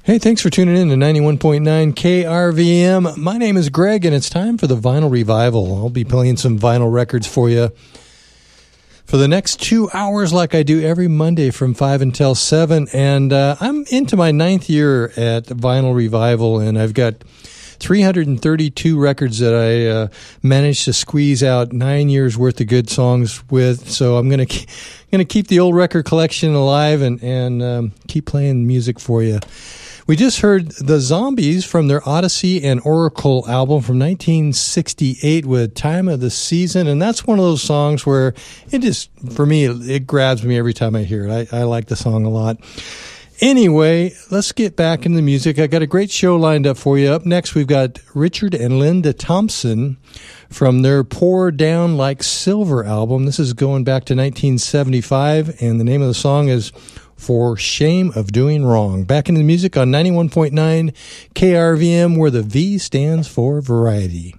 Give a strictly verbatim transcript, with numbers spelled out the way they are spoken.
Hey, thanks for tuning in to ninety-one point nine K R V M. My name is Greg, and it's time for the Vinyl Revival. I'll be playing some vinyl records for you for the next two hours like I do every Monday from five until seven. And uh, I'm into my ninth year at Vinyl Revival, and I've got three hundred thirty-two records that I uh, managed to squeeze out nine years worth of good songs with. So I'm going to going to keep the old record collection alive and, and um, keep playing music for you. We just heard the Zombies from their Odyssey and Oracle album from nineteen sixty-eight with Time of the Season. And that's one of those songs where it just, for me, it, it grabs me every time I hear it. I, I like the song a lot. Anyway, let's get back into the music. I got a great show lined up for you. Up next, we've got Richard and Linda Thompson from their Pour Down Like Silver album. This is going back to nineteen seventy-five, and the name of the song is For Shame of Doing Wrong. Back into the music on ninety-one point nine K R V M, where the V stands for variety.